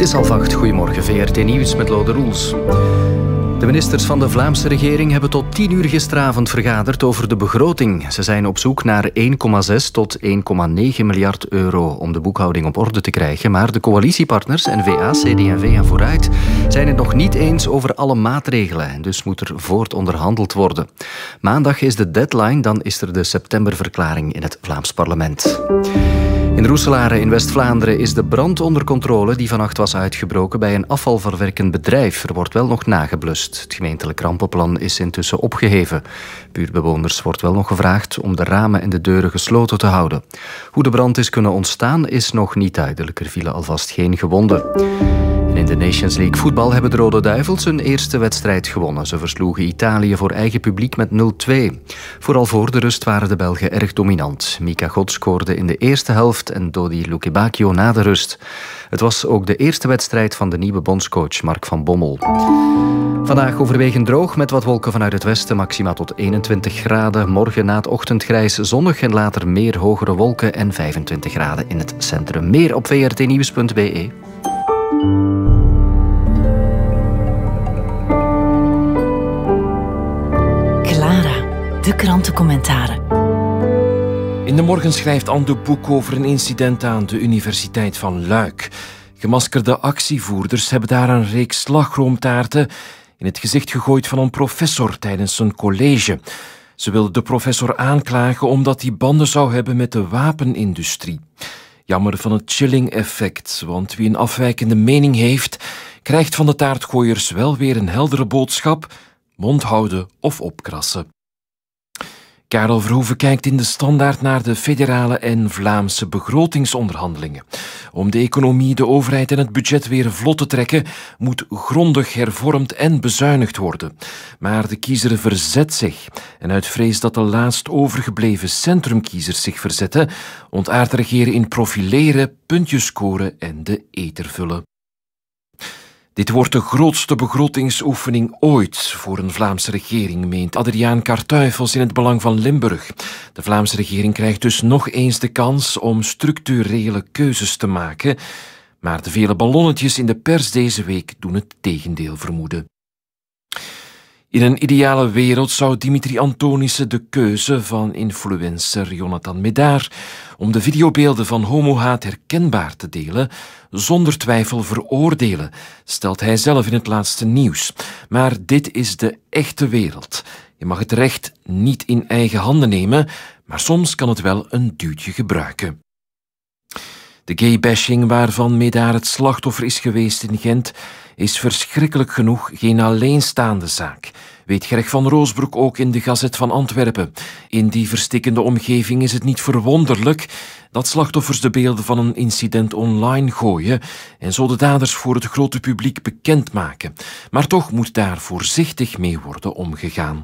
Het is 7:30. Goedemorgen, VRT Nieuws met Lode Roels. De ministers van de Vlaamse regering hebben tot 10 uur gisteravond vergaderd over de begroting. Ze zijn op zoek naar 1,6 tot 1,9 miljard euro om de boekhouding op orde te krijgen. Maar de coalitiepartners, N-VA, CD&V en Vooruit, zijn het nog niet eens over alle maatregelen. En dus moet er voortonderhandeld worden. Maandag is de deadline, dan is er de septemberverklaring in het Vlaams parlement. In Roeselare in West-Vlaanderen is de brand onder controle die vannacht was uitgebroken bij een afvalverwerkend bedrijf. Er wordt wel nog nageblust. Het gemeentelijk rampenplan is intussen opgeheven. Buurtbewoners wordt wel nog gevraagd om de ramen en de deuren gesloten te houden. Hoe de brand is kunnen ontstaan is nog niet duidelijk. Er vielen alvast geen gewonden. En in de Nations League voetbal hebben de Rode Duivels hun eerste wedstrijd gewonnen. Ze versloegen Italië voor eigen publiek met 0-2. Vooral voor de rust waren de Belgen erg dominant. Mika God scoorde in de eerste helft en Dodi Lukebakio na de rust. Het was ook de eerste wedstrijd van de nieuwe bondscoach Mark van Bommel. Vandaag overwegend droog met wat wolken vanuit het westen, maxima tot 21 graden. Morgen na het ochtendgrijs zonnig en later meer hogere wolken en 25 graden in het centrum. Meer op vrtnieuws.be. Clara, de krantencommentaren. In de morgen schrijft Anne de Boek over een incident aan de Universiteit van Luik. Gemaskerde actievoerders hebben daar een reeks slagroomtaarten in het gezicht gegooid van een professor tijdens een college. Ze wilden de professor aanklagen omdat hij banden zou hebben met de wapenindustrie. Jammer van het chilling-effect, want wie een afwijkende mening heeft, krijgt van de taartgooiers wel weer een heldere boodschap: mond houden of opkrassen. Karel Verhoeven kijkt in de Standaard naar de federale en Vlaamse begrotingsonderhandelingen. Om de economie, de overheid en het budget weer vlot te trekken, moet grondig hervormd en bezuinigd worden. Maar de kiezer verzet zich. En uit vrees dat de laatst overgebleven centrumkiezers zich verzetten, ontaardt de regering in profileren, puntjes scoren en de eter vullen. Dit wordt de grootste begrotingsoefening ooit voor een Vlaamse regering, meent Adriaan Kartuifels in het Belang van Limburg. De Vlaamse regering krijgt dus nog eens de kans om structurele keuzes te maken, maar de vele ballonnetjes in de pers deze week doen het tegendeel vermoeden. In een ideale wereld zou Dimitri Antonissen de keuze van influencer Jonathan Medaar om de videobeelden van homohaat herkenbaar te delen zonder twijfel veroordelen, stelt hij zelf in het laatste nieuws. Maar dit is de echte wereld. Je mag het recht niet in eigen handen nemen, maar soms kan het wel een duwtje gebruiken. De gaybashing waarvan Medaar het slachtoffer is geweest in Gent is verschrikkelijk genoeg geen alleenstaande zaak, weet Greg van Roosbroek ook in de Gazet van Antwerpen. In die verstikkende omgeving is het niet verwonderlijk dat slachtoffers de beelden van een incident online gooien en zo de daders voor het grote publiek bekendmaken. Maar toch moet daar voorzichtig mee worden omgegaan.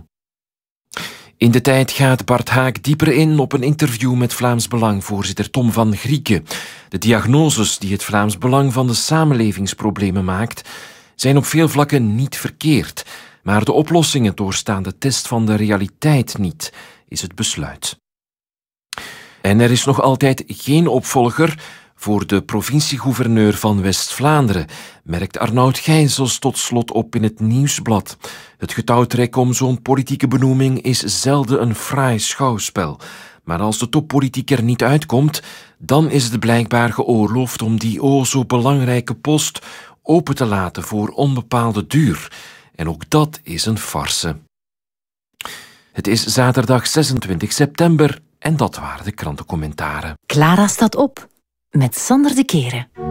In de tijd gaat Bart Haak dieper in op een interview met Vlaams Belang-voorzitter Tom van Grieken. De diagnoses die het Vlaams Belang van de samenlevingsproblemen maakt, zijn op veel vlakken niet verkeerd. Maar de oplossingen doorstaan de test van de realiteit niet, is het besluit. En er is nog altijd geen opvolger voor de provinciegouverneur van West-Vlaanderen, merkt Arnoud Gijsels tot slot op in het Nieuwsblad. Het getouwtrek om zo'n politieke benoeming is zelden een fraai schouwspel. Maar als de toppolitiek er niet uitkomt, dan is het blijkbaar geoorloofd om die o zo belangrijke post open te laten voor onbepaalde duur. En ook dat is een farce. Het is zaterdag 26 september en dat waren de krantencommentaren. Clara staat op met Sander de Keren.